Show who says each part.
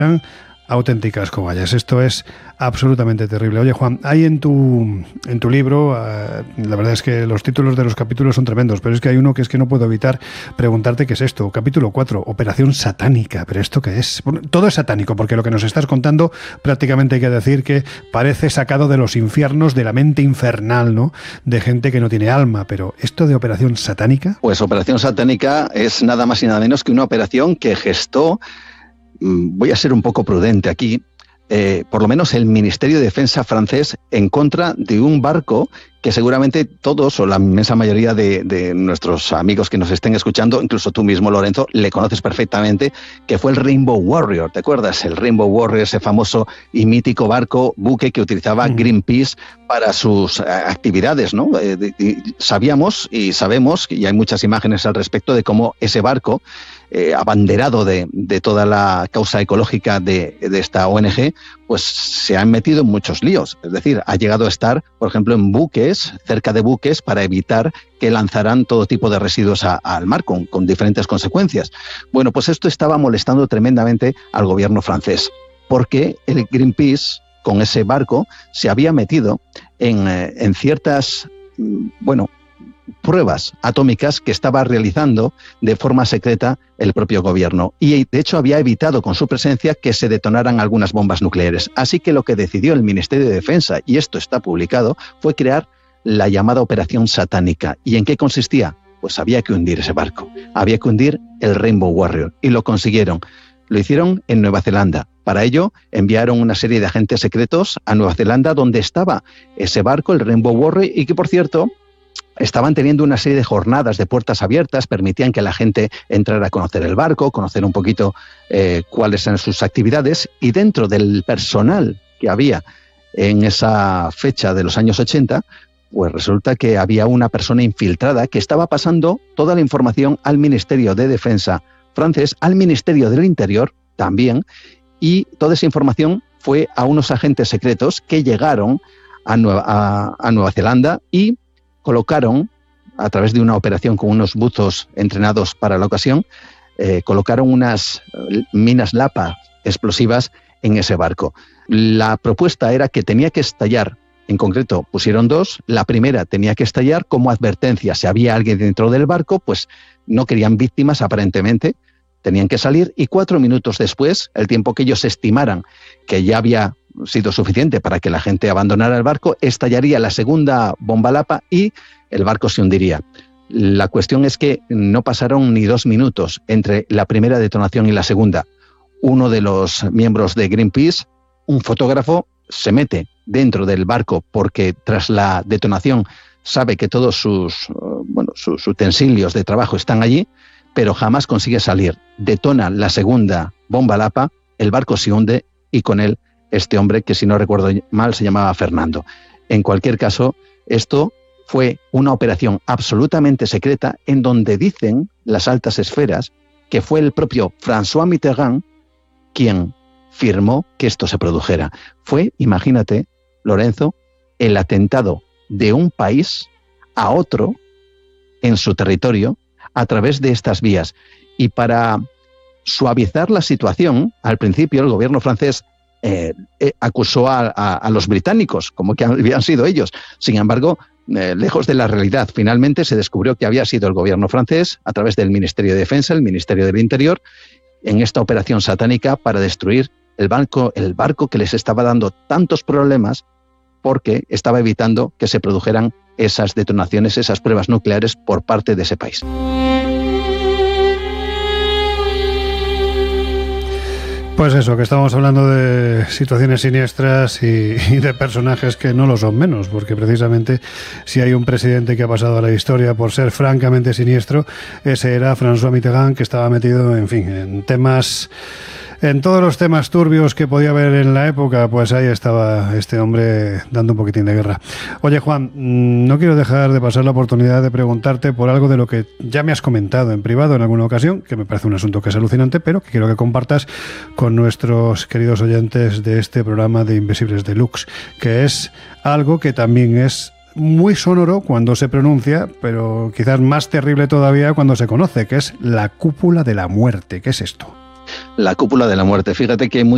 Speaker 1: eran auténticas cobayas. Esto es absolutamente terrible. Oye, Juan, hay en tu libro, la verdad es que los títulos de los capítulos son tremendos, pero es que hay uno que es que no puedo evitar preguntarte qué es esto. Capítulo 4, Operación Satánica. ¿Pero esto qué es? Bueno, todo es satánico, porque lo que nos estás contando prácticamente hay que decir que parece sacado de los infiernos, de la mente infernal, ¿no? De gente que no tiene alma. Pero ¿esto de Operación Satánica?
Speaker 2: Pues Operación Satánica es nada más y nada menos que una operación que gestó, voy a ser un poco prudente aquí, por lo menos el Ministerio de Defensa francés en contra de un barco que seguramente todos o la inmensa mayoría de nuestros amigos que nos estén escuchando, incluso tú mismo, Lorenzo, le conoces perfectamente, que fue el Rainbow Warrior. ¿Te acuerdas? El Rainbow Warrior, ese famoso y mítico buque que utilizaba Greenpeace para sus actividades, ¿no? Sabíamos y sabemos, y hay muchas imágenes al respecto, de cómo ese barco, abanderado de toda la causa ecológica de esta ONG, pues se han metido en muchos líos. Es decir, ha llegado a estar, por ejemplo, en buques, cerca de buques, para evitar que lanzaran todo tipo de residuos al mar, con diferentes consecuencias. Bueno, pues esto estaba molestando tremendamente al gobierno francés, porque el Greenpeace, con ese barco, se había metido en ciertas, pruebas atómicas que estaba realizando de forma secreta el propio gobierno, y de hecho había evitado con su presencia que se detonaran algunas bombas nucleares. Así que lo que decidió el Ministerio de Defensa, y esto está publicado, fue crear la llamada Operación Satánica. ¿Y en qué consistía? Pues había que hundir ese barco, había que hundir el Rainbow Warrior, y lo consiguieron. Lo hicieron en Nueva Zelanda. Para ello enviaron una serie de agentes secretos a Nueva Zelanda, donde estaba ese barco, el Rainbow Warrior, y que, por cierto, estaban teniendo una serie de jornadas de puertas abiertas, permitían que la gente entrara a conocer el barco, conocer un poquito cuáles eran sus actividades, y dentro del personal que había en esa fecha de los años 80, pues resulta que había una persona infiltrada que estaba pasando toda la información al Ministerio de Defensa francés, al Ministerio del Interior también, y toda esa información fue a unos agentes secretos que llegaron a Nueva Zelanda y colocaron, a través de una operación con unos buzos entrenados para la ocasión, colocaron unas minas Lapa explosivas en ese barco. La propuesta era que tenía que estallar, en concreto pusieron dos, la primera tenía que estallar como advertencia. Si había alguien dentro del barco, pues no querían víctimas aparentemente, tenían que salir, y 4 minutos después, el tiempo que ellos estimaran que ya había sido suficiente para que la gente abandonara el barco, estallaría la segunda bomba Lapa y el barco se hundiría. La cuestión es que no pasaron ni 2 minutos entre la primera detonación y la segunda. Uno de los miembros de Greenpeace, un fotógrafo, se mete dentro del barco porque tras la detonación sabe que todos sus utensilios de trabajo están allí, pero jamás consigue salir. Detona la segunda bomba Lapa, el barco se hunde y con él este hombre, que si no recuerdo mal se llamaba Fernando. En cualquier caso, esto fue una operación absolutamente secreta, en donde dicen las altas esferas que fue el propio François Mitterrand quien firmó que esto se produjera. Fue, imagínate, Lorenzo, el atentado de un país a otro en su territorio a través de estas vías. Y para suavizar la situación, al principio el gobierno francés acusó a los británicos, como que habían sido ellos. Sin embargo, lejos de la realidad, finalmente se descubrió que había sido el gobierno francés, a través del Ministerio de Defensa, el Ministerio del Interior, en esta operación satánica para destruir el barco que les estaba dando tantos problemas, porque estaba evitando que se produjeran esas detonaciones, esas pruebas nucleares por parte de ese país.
Speaker 1: Pues eso, que estamos hablando de situaciones siniestras y de personajes que no lo son menos, porque precisamente si hay un presidente que ha pasado a la historia por ser francamente siniestro, ese era François Mitterrand, que estaba metido, en fin, en todos los temas turbios que podía haber en la época. Pues ahí estaba este hombre dando un poquitín de guerra. Oye, Juan, no quiero dejar de pasar la oportunidad de preguntarte por algo de lo que ya me has comentado en privado en alguna ocasión, que me parece un asunto que es alucinante, pero que quiero que compartas con nuestros queridos oyentes de este programa de Invisibles Deluxe, que es algo que también es muy sonoro cuando se pronuncia, pero quizás más terrible todavía cuando se conoce, que es la cúpula de la muerte. ¿Qué es esto?
Speaker 2: La cúpula de la muerte. Fíjate que